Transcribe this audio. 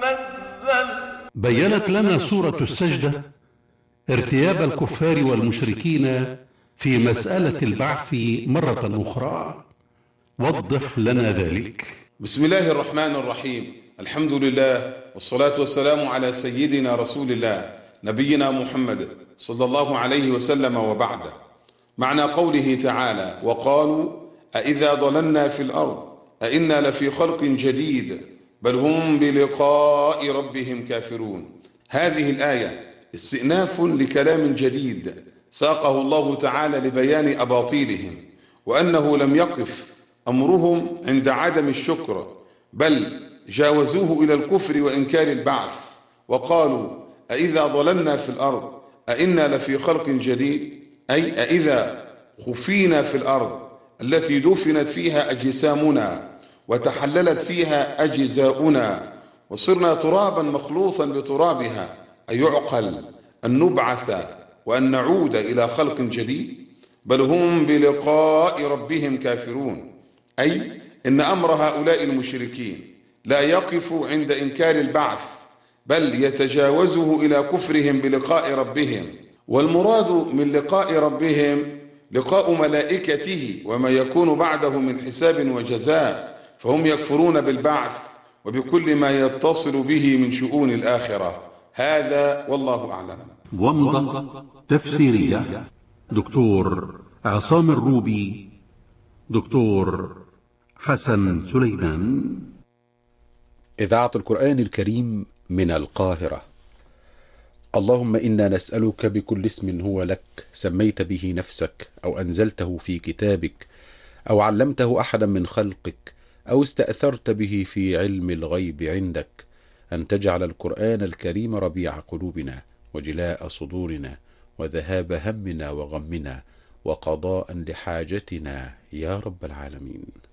منزل. بيّنت لنا سورة السجدة ارتياب الكفار والمشركين في مسألة البعث مرة أخرى. وضح لنا ذلك. بسم الله الرحمن الرحيم. الحمد لله والصلاة والسلام على سيدنا رسول الله نبينا محمد صلى الله عليه وسلم، وبعد. معنى قوله تعالى: وقالوا أإذا ضللنا في الأرض أإنا لفي خلق جديد بل هم بلقاء ربهم كافرون. هذه الآية استئناف لكلام جديد ساقه الله تعالى لبيان أباطيلهم، وأنه لم يقف أمرهم عند عدم الشكر، بل جاوزوه إلى الكفر وإنكار البعث، وقالوا أإذا ضللنا في الأرض أإنا لفي خلق جديد، أي أإذا خفينا في الأرض التي دفنت فيها أجسامنا وتحللت فيها أجزاؤنا وصرنا ترابا مخلوطا بترابها، أيعقل أن نبعث وأن نعود إلى خلق جديد؟ بل هم بلقاء ربهم كافرون، أي إن أمر هؤلاء المشركين لا يقف عند إنكار البعث، بل يتجاوزه إلى كفرهم بلقاء ربهم. والمراد من لقاء ربهم لقاء ملائكته وما يكون بعده من حساب وجزاء، فهم يكفرون بالبعث وبكل ما يتصل به من شؤون الآخرة. هذا والله أعلم. ومضة تفسيرية دكتور عصام الروبي، دكتور حسن سليمان. إذاعة القرآن الكريم من القاهرة. اللهم إنا نسألك بكل اسم هو لك سميت به نفسك أو أنزلته في كتابك أو علمته أحدا من خلقك أو استأثرت به في علم الغيب عندك، أن تجعل القرآن الكريم ربيع قلوبنا وجلاء صدورنا وذهاب همنا وغمنا وقضاء لحاجتنا يا رب العالمين.